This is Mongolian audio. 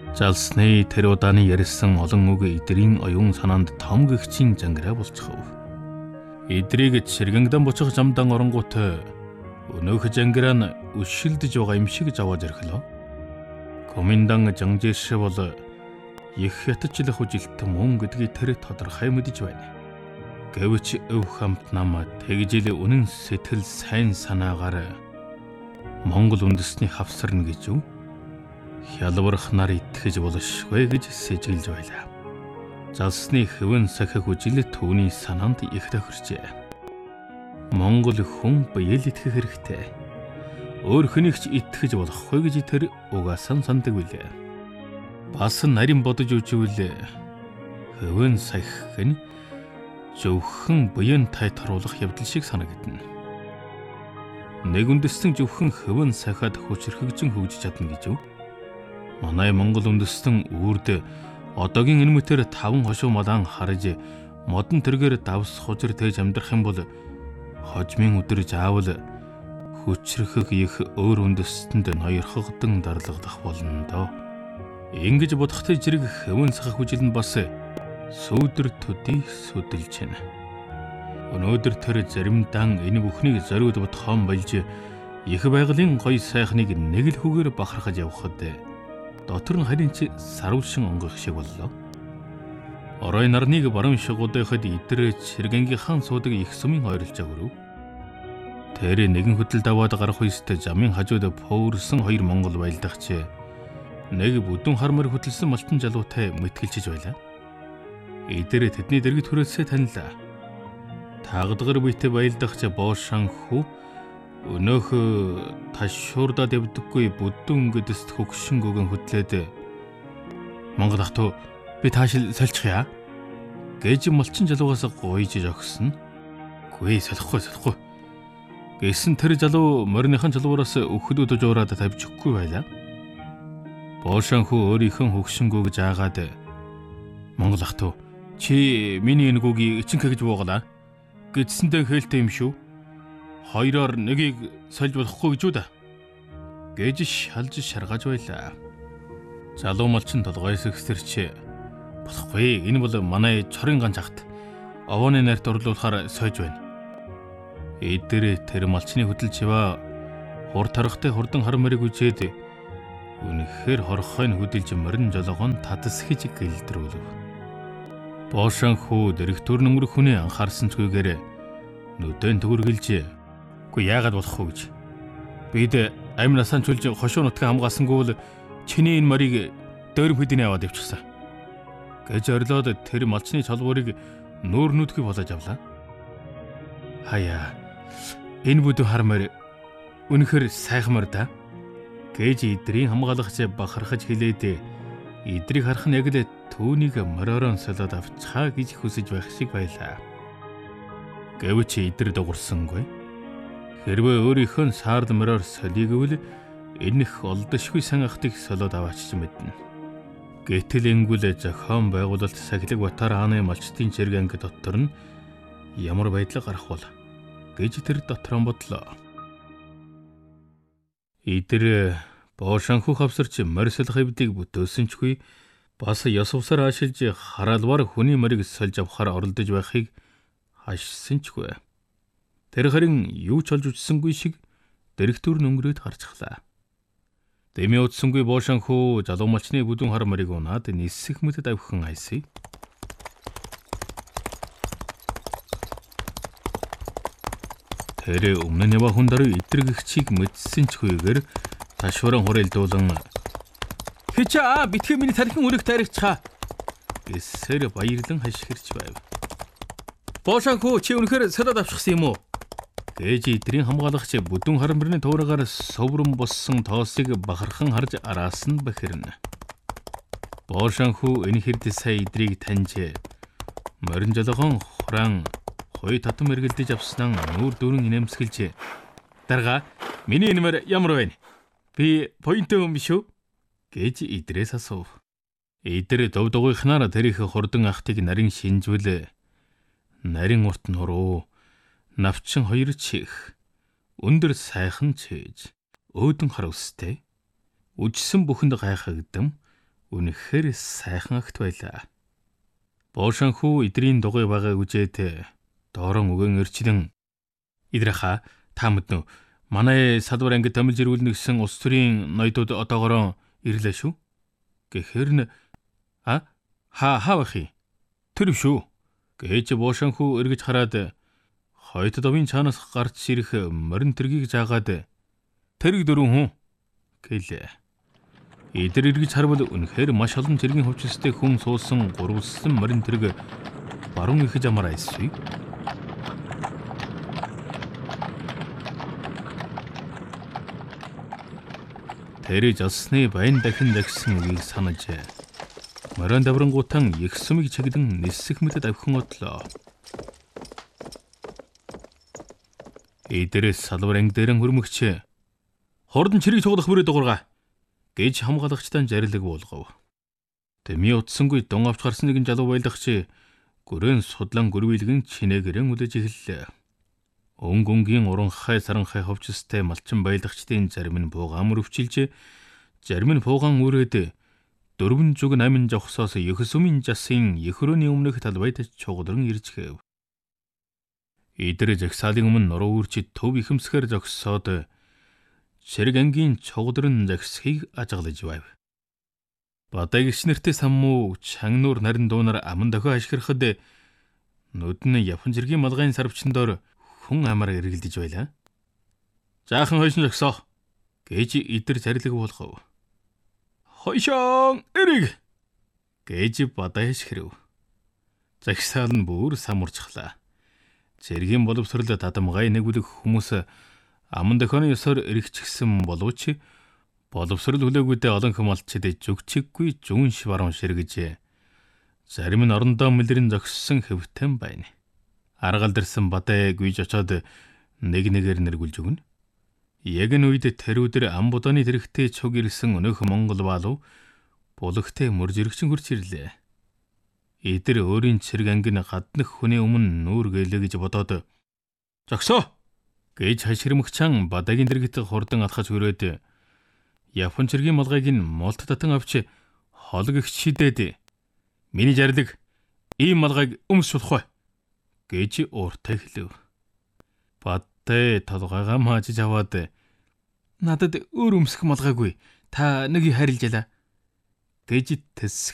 Жалсны тэр удааны ярьсан олон үг эдрийн оюун санаанд том гихчийн зангираа болчихов. Эдрийг чиргэнгдан буцах замдан оронгууд өнөөх зангираа нь өшилдөж байгаа юм шиг заваад ирэхлөө. Коминдан Жангжээш бол их ятчлах үжилт мөн гэдгийг тэр тодорхой мэдэж байна. Гэвч өв хамт нам тэгжил үнэн сэтгэл сайн санаагаар Монгол үндэсний хавсарна гэж юу? Хялбарх нар итгэж болшгүй гэж сэжиглэж байлаа. Залсны хэвэн сахих үжил түүний санаанд их тохирчээ. Монгол хүн биел итгэх хэрэгтэй. Өөр хүнийгч итгэж болохгүй гэж тэр угаасан сандаг билээ. Бас нарийн бодож үживэл хэвэн сахих нь зөвхөн биеийн тайтгаруулах явдал шиг санагдана. Нэг үндэстэн зөвхөн хэвэн сахиад хүчрхэгжин хөгжиж чадна гэж юу? Манай Монгол үндэстэн үрд одоогийн энэмэтээр 5 хошуу малан харж модон тэргээр давс хужир тээж амьдрах юм бол хожмын өдөр заавал хүчрхэг их өөр үндэстэнд ноёрхогдон дарлагдах болно доо. Ингэж бодохтой зэрэг хэвэн сахих хүжил нь бас сүүдэр төдий сүдэлж байна. Өнөөдөр тэр заримдан энэ бүхнийг зориуд бодхон болж их байгалийн гоё сайхныг нэг л хүгээр бахархаж явхад дотор нь харин ч сарвшин онгох шиг боллоо. Орой нарныг баруун шигуудахад идэр чиргэнгийнхан суудаг их сумын ойролцоо өрөв. Тэр нэгэн хөдөл даваад гарах үедээ замын хажууд пөөрсөн 2 монгол байлдагч нэг бүдүүн хармар хөдөлсөн малтан залуутай мэтгэлжиж байлаа. Идэр тэдний дэргэд хүрээсээ танилаа. Тагдгар битэй байлдагч Боошанхүү өнөөх ташуурдад явдаггүй бүдүүн гэдэст хөгшин гүгэн хөдлөөд Монгол ах トゥ би таашил сольчихъя гэж малчин залуугаас гуйж огсон. Гүй солихгүй гэсэн тэр залуу мориныхан залуураас өхлөд жуураад тавьчихгүй байлаа. Боошанхүү өөрийнхөө хөгшин гүг жаагаад Монгол ах トゥ чи миний энэ гүгийг ичинхэ гэж буугалаа гэдсэндээ хэлтэй юм шүү. Хоёроор нэгийг сольж болохгүй гэж үү да гэж шалж шаргаж байлаа. Залуу малчин толгойс өгсөрч болохгүй энэ бол манай чорын ганц ахт овооны нарт орлуулахаар сойж байна. Эдгээр тэр малчны хөдөлживаа хур тархтай хурдан хармарыг үжээд үнэхээр хорхойн хөдөлж морин жолоогон татсхиж гэлдрүүлв. Боошанхүү дэрэгтүр нөмрөх хүнээ анхаарсан чгүйгээр нүдэн төгөргөлж үгүй яагаад болохгүй гэж. Бид амь насаан чулж хошуу нутгаа хамгаасангүй бол чиний энэ морийг дөөрөм хөдний аваад явчихсан гэж орилоод тэр малчны цолбуурыг нүүр нүдгүй болоож авлаа. Хаяа энэ бүдүү хармаар үнэхээр сайхмар да гэж идрийн хамгаалагч бахархаж хэлээд идрийг харах нь яг л түүнийг моророн солиод авчхаа гэж хүсэж байх шиг байлаа. Гэвч идэр дуурсангүй. Хэрвээ өөрийнхөө саард мороор солигвол энэх олдошгүй сан ахтыг солиод аваач мэднэ. Гэтэл ингүүл зохион байгуулалт Сахилэг Батар хааны малчтын чиргэнг дотор нь ямар байдлаар гарах бол гэж тэр дотроо бодлоо. Идэр Боошанхүү хавсарч морьсол хавьдыг бүтөөсөнчгүй бас ёсвсаар ашиглаж хараалвар хүний морийг сольж авахар оролдож байхыг хашсанчгүй. Тэр харин юу ч олж үтсэнгүй шиг дэрэгтүр нөнгөрөөд гарчихлаа. Дэмий утсангүй Боошанхүү залуу малчны бүдүүн хармарыг унаад нисэх мэтэд авхан хайсыг. Тэр өмнө нь ява хүндар идрэгчийг мэдсэн ч хүйгээр ташууран хураалдуулан "Хичээ битгий миний тархин өрөх тарихчаа" гэсээр баярлан хашгирч байв. "Боошанхүү чи үнэхээр солиод авчихсан юм уу?" гэж идрийн хамгаалагч бүдүүн хармарны туураагаар соврон боссон тоосыг бахархан харж араас нь бахирна. Боошанхүү энэ хэрд сая идрийг таньж морин жолоогон хураан хой татам эргэлдэж авснаа нүүр дөрөн инээмсгэлж "Дарга миний нэмэр ямар байна? Би поинтөө юм биш үү?" гэж идрээс асуув. Идэр дов дугуйхнаар тэрих хурдан ахтыг нарийн шинжвэл нарийн урт нуруу навчин 2 чих өндөр сайхан чээж өөдөн хар өстэй үжсэн бүхэнд гайхагдам үнэхээр сайхан агт байлаа. Боошанхүү эдрийн дугуй байгаа үжээд доорон өгөн өрчлөн "Идрахаа та мэднэ. Манай салбар ангид томилж ирүүлнэ гэсэн улс төрийн ноёдууд одоогоор ирлээ шүү." Гэхээр нь хаа бахи? Тэр шүү. Гэж боошанхүү эргэж хараад хойд довын цаанаас гарч ирэх морин тэргийг жаагаад "Тэрэг дөрвөн хүн" гэлээ. Эдэр эргэж харвал үнэхээр маш олон цэргийн хувцастай хүн суусан гурвалсан морин тэрэг баруун их замаар айсвэ. Тэр жалсны баян дахин загсан үгийг санаж морин даврангуутан их сумыг чиглэн нисэх мэт давхин одлоо. Эдэрээс салбар анги дээрэн хөрмөгч "Хордон чирийг цуглах бүрээ дуурга" гэж хамгаалагчтай жарилэг болгов. Тэми утсангүй дон авч гарсан нэгэн залуу байлагч гүрэн судлан гүрвэлгэн чинээгэрэн үлээж эхэллээ. Өнгөнгийн уранхай саранхай хувцастай малчин байлагчдын зарим нь буугаан мөрөвчилж, зарим нь буугаан үрээд 4 зүг 8 жавхсоос их сүмийн жасын их өрөөний өмнөх талбайд чугдран ирж гэв. Эдэр жагсаалын өмнө нуруу үрчид төв ихэмсгээр зогсоод цэрэг ангийн чугдран загсхийг ажиглаж байв. Бадагч нартай саммуу чангнуур нарийн дуунаар аман дохио ашиглахад нүд нь явхан цэргийн малгайн сарвчандор хүн амар эргэлдэж байлаа. "Жаахан хойшин зогсоо" гэж эдэр зарилэг болгов. "Хойшоо эрэг" гэж бадагч хэрэв. Загсаал нь бүр самурчглаа. Цэргийн боловсрол дадамгай нэгүлэх хүмүүс аман дохионы ёсоор эргэчихсэн боловч боловсрол хүлээгүйдээ олон хэмалчид зүгчиггүй зүүн шиваран ширгэж, зарим нь орондоо мэлрэн зогссон хэвтэн байна. Аргалдарсан бадай гүйж очоод нэг нэгээр нэргүүлж өгнө. Яг энэ үед тэр өдөр ам буданы тэрэгтэй цуг ирсэн өнөөх Монгол баалуу булагтай мөр зэрэгчин хурц ирлээ. Эдэр өөрийн цэрэг ангин гаднах хүний өмнө нүүр гэлээ гэж бодоод "Зогсоо" гэж хашгирмагчаан бадагийн дэргэд хурдан алхаж хүрээд явхан цэргийн малгайг нь молт татан авч холгогч шидээд "Миний жарилэг ийм малгайг өмс болохгүй" гэж ууртай хэлв. Бадай толгойгоо маажиж аваад "Надад өөр өмсөх малгайгүй. Та нэг харилжалаа" гэж тэс